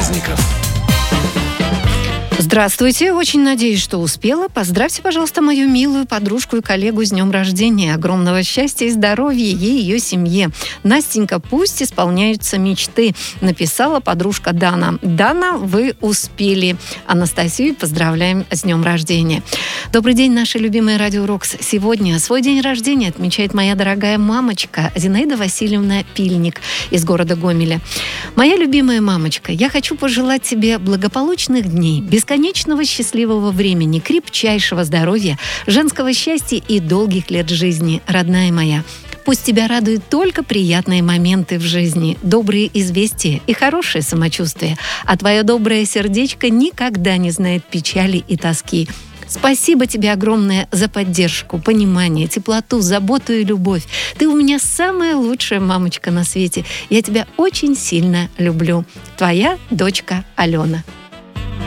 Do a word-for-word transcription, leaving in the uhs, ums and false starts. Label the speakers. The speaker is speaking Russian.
Speaker 1: праздников!
Speaker 2: Здравствуйте, очень надеюсь, что успела. Поздравьте, пожалуйста, мою милую подружку и коллегу с днем рождения. Огромного счастья и здоровья ей и ее семье. Настенька, пусть исполняются мечты, написала подружка Дана. Дана, вы успели. Анастасию поздравляем с днем рождения. Добрый день, наши любимые Радио Рокс. Сегодня свой день рождения отмечает моя дорогая мамочка Зинаида Васильевна Пильник из города Гомеля. Моя любимая мамочка, я хочу пожелать тебе благополучных дней, бесконечного счастливого времени, крепчайшего здоровья, женского счастья и долгих лет жизни, родная моя. Пусть тебя радуют только приятные моменты в жизни, добрые известия и хорошее самочувствие, а твое доброе сердечко никогда не знает печали и тоски. Спасибо тебе огромное за поддержку, понимание, теплоту, заботу и любовь. Ты у меня самая лучшая мамочка на свете. Я тебя очень сильно люблю. Твоя дочка Алена.